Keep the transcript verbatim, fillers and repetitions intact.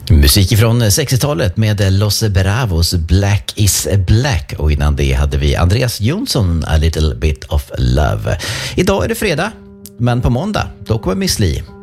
Musik från sextiotalet med Los Bravos Black is Black, och innan det hade vi Andreas Jonsson, A Little Bit of Love. Idag är det fredag, men på måndag då kommer Miss Li.